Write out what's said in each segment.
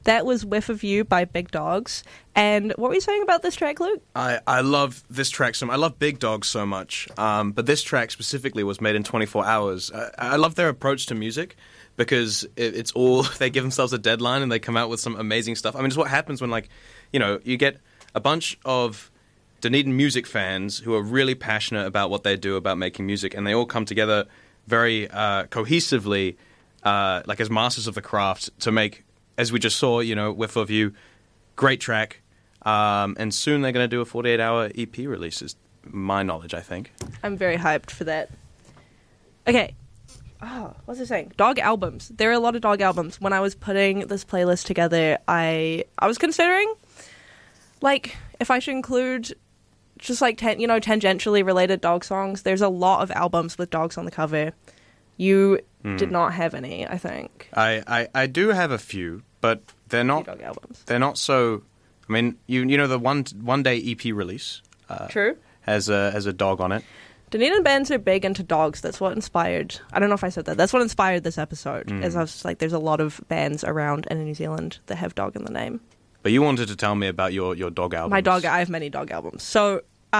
That was Whiff of You by Big Dogs. And what were you saying about this track, Luke? I love this track so much. I love Big Dogs so much. But this track specifically was made in 24 hours. I love their approach to music because it's all, they give themselves a deadline and they come out with some amazing stuff. I mean, it's what happens when, like, you know, you get a bunch of Dunedin music fans who are really passionate about what they do, about making music, and they all come together very cohesively, like as masters of the craft, to make, as we just saw, you know, Whiff of You, great track. And soon they're going to do a 48-hour EP release, is my knowledge, I think. I'm very hyped for that. Okay. Oh, what's I saying? Dog albums. There are a lot of dog albums. When I was putting this playlist together, I was considering, like, if I should include just, like, tangentially related dog songs. There's a lot of albums with dogs on the cover. You did not have any, I think. I do have a few, but they're not dog albums. They're not so. I mean, you know the one day EP release. True. Has a dog on it. Dunedin bands are big into dogs. That's what inspired... I don't know if I said that. That's what inspired this episode. As I was just like, there's a lot of bands around in New Zealand that have dog in the name. But you wanted to tell me about your dog albums. I have many dog albums. So,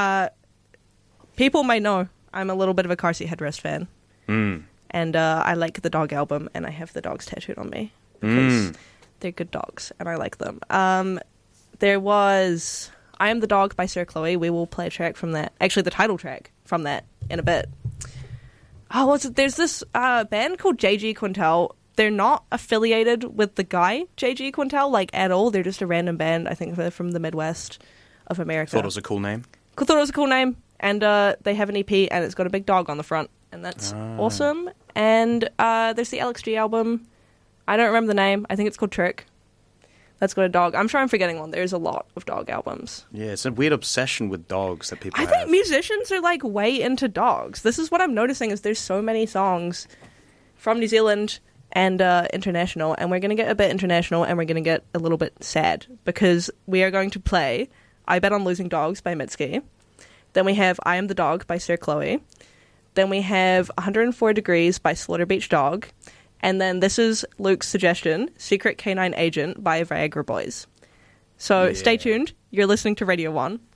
people may know I'm a little bit of a Car Seat Headrest fan. And I like the dog album, and I have the dogs tattooed on me. Because they're good dogs, and I like them. There was I Am the Dog by Sir Chloe. We will play a track from that. Actually, the title track from that in a bit. Oh, what's it? There's this band called JG Quintel. They're not affiliated with the guy JG Quintel, like, at all. They're just a random band. I think they're from the Midwest of America. Thought it was a cool name. Thought it was a cool name. And they have an EP, and it's got a big dog on the front. And that's awesome. And there's the LXG album. I don't remember the name. I think it's called Trick. That's got a dog. I'm sure I'm forgetting one. There's a lot of dog albums. Yeah, it's a weird obsession with dogs that people have. I think musicians are, like, way into dogs. This is what I'm noticing, is there's so many songs from New Zealand and international, and we're going to get a bit international, and we're going to get a little bit sad, because we are going to play I Bet on Losing Dogs by Mitski. Then we have I Am the Dog by Sir Chloe. Then we have 104 Degrees by Slaughter Beach Dog. And then this is Luke's suggestion, Secret Canine Agent by Viagra Boys. So stay tuned. You're listening to Radio 1.